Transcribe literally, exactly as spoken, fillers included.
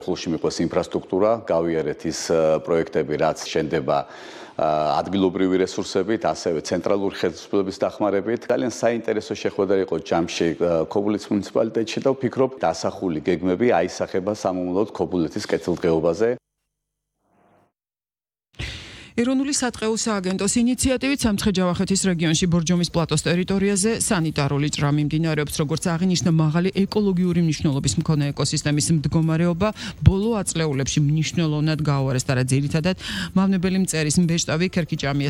ხულში მიყვეს ინფრასტრუქტურა, გავიარეთ ის პროექტები, რაც შენდება ადგილობრივი რესურსებით, ასევე ცენტრალური ხელისუფლების დახმარებით. ძალიან საინტერესო შეხვედრა იყო ჯამში ქობულეთის მუნიციპალიტეტში და ვფიქრობ, დასახული გეგმები აისახება სამომავლოდ ქობულეთის კეთილდღეობაზე. ეროვნული სატყეო სააგენტოს ინიციატივით სამცხე-ჯავახეთის რეგიონში ბორჯომის პლატოს ტერიტორიაზე სანიტარული ჭრა მიმდინარეობს, როგორც აღინიშნა მაღალი ეკოლოგიური მნიშვნელობის მქონე ეკოსისტემის მდგომარეობა ბოლო ათწლეულებში მნიშვნელოვნად გაუარესდა, რა ძირითადად მავნებელი მწერის მბეჭდავი ქერქიჭამია